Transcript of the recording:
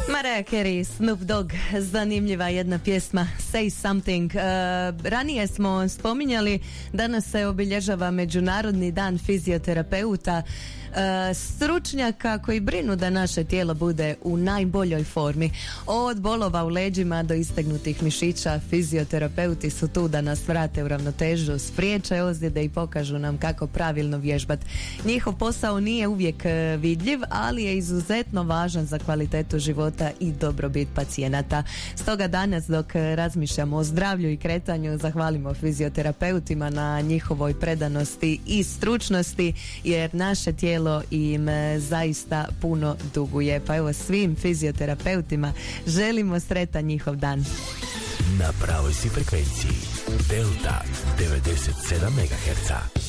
Mariah Carey, Snoop Dogg, zanimljiva jedna pjesma Say Something. Ranije smo spominjali, danas se obilježava Međunarodni dan fizioterapeuta, stručnjaka koji brinu da naše tijelo bude u najboljoj formi. Od bolova u leđima do istegnutih mišića, fizioterapeuti su tu da nas vrate u ravnotežu, spriječe ozljede i pokažu nam kako pravilno vježbati. Njihov posao nije uvijek vidljiv, ali je izuzetno važan za kvalitetu života i dobrobit pacijenata. Stoga danas, dok razmišljamo o zdravlju i kretanju, zahvalimo fizioterapeutima na njihovoj predanosti i stručnosti, jer naše tijelo im zaista puno duguje. Pa evo, svim fizioterapeutima želimo sretan njihov dan. Na pravoj si frekvenciji Delta 97 MHz.